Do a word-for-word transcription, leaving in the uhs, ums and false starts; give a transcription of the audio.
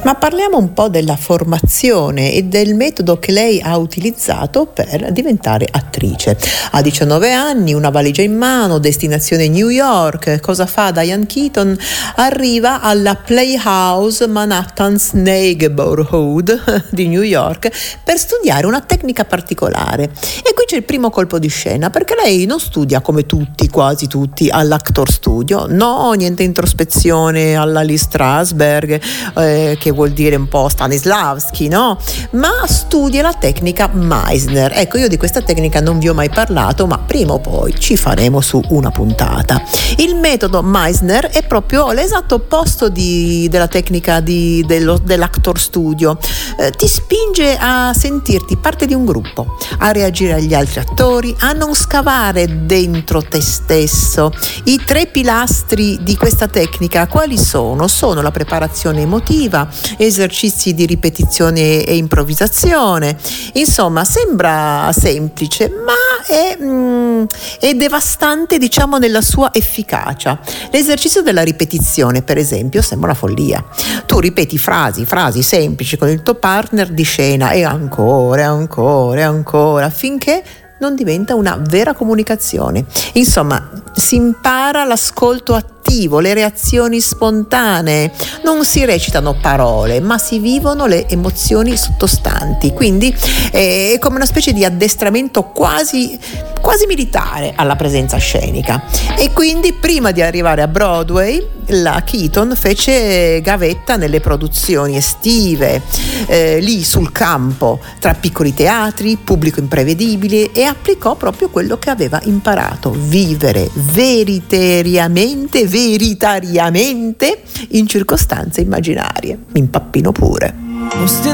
Ma parliamo un po' della formazione e del metodo che lei ha utilizzato per diventare attrice. A diciannove anni, una valigia in mano, destinazione New York. Cosa fa Diane Keaton? Arriva alla Playhouse Manhattan's Neighborhood di New York per studiare una tecnica particolare. E qui c'è il primo colpo di scena, perché lei non studia come tutti, quasi tutti, all'Actor Studio. No, niente introspezione alla Lee Strasberg, eh, che vuol dire un po' Stanislavski, no? Ma studia la tecnica Meisner. Ecco, io di questa tecnica non vi ho mai parlato, ma prima o poi ci faremo su una puntata. Il metodo Meisner è proprio l'esatto opposto di, della tecnica di, dello, dell'Actor Studio. Eh, ti spinge a sentirti parte di un gruppo, a reagire agli altri attori, a non scavare dentro te stesso. I tre pilastri di questa tecnica quali sono? Sono la preparazione emotiva, esercizi di ripetizione e improvvisazione. Insomma, sembra semplice, ma è, mm, è devastante, diciamo, nella sua efficacia. L'esercizio della ripetizione, per esempio, sembra una follia. Tu ripeti frasi, frasi semplici con il tuo partner di scena e ancora, e ancora, e ancora, finché non diventa una vera comunicazione. Insomma, si impara l'ascolto attivo, le reazioni spontanee. Non si recitano parole, ma si vivono le emozioni sottostanti. Quindi è come una specie di addestramento quasi, quasi militare alla presenza scenica. E quindi, prima di arrivare a Broadway, la Keaton fece gavetta nelle produzioni estive, eh, lì sul campo, tra piccoli teatri, pubblico imprevedibile, e applicò proprio quello che aveva imparato: vivere veritariamente, veritariamente in circostanze immaginarie. Mi impappino pure.